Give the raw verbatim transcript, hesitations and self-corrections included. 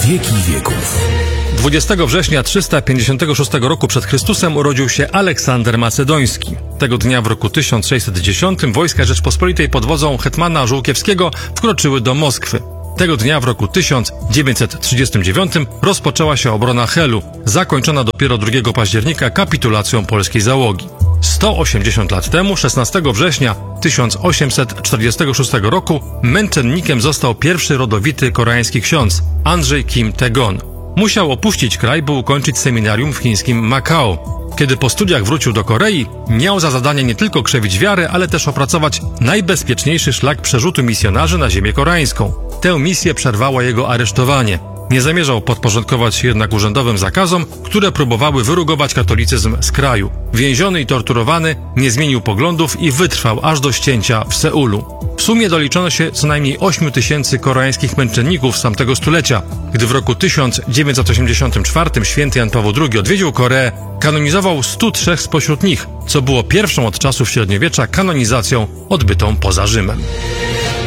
wieki wieków. dwudziestego września trzysta pięćdziesiątego szóstego roku przed Chrystusem urodził się Aleksander Macedoński. Tego dnia w roku tysiąc sześćset dziesiątym wojska Rzeczpospolitej pod wodzą hetmana Żółkiewskiego wkroczyły do Moskwy. Tego dnia w roku tysiąc dziewięćset trzydziestym dziewiątym rozpoczęła się obrona Helu, zakończona dopiero drugiego października kapitulacją polskiej załogi. sto osiemdziesiąt lat temu, szesnastego września tysiąc osiemset czterdziestego szóstego roku, męczennikiem został pierwszy rodowity koreański ksiądz, Andrzej Kim Tae-gon. Musiał opuścić kraj, by ukończyć seminarium w chińskim Makao. Kiedy po studiach wrócił do Korei, miał za zadanie nie tylko krzewić wiarę, ale też opracować najbezpieczniejszy szlak przerzutu misjonarzy na ziemię koreańską. Tę misję przerwało jego aresztowanie. Nie zamierzał podporządkować się jednak urzędowym zakazom, które próbowały wyrugować katolicyzm z kraju. Więziony i torturowany, nie zmienił poglądów i wytrwał aż do ścięcia w Seulu. W sumie doliczono się co najmniej ośmiu tysięcy koreańskich męczenników z tamtego stulecia. Gdy w roku tysiąc dziewięćset osiemdziesiątym czwartym święty Jan Paweł drugi odwiedził Koreę, kanonizował stu trzech spośród nich, co było pierwszą od czasów średniowiecza kanonizacją odbytą poza Rzymem.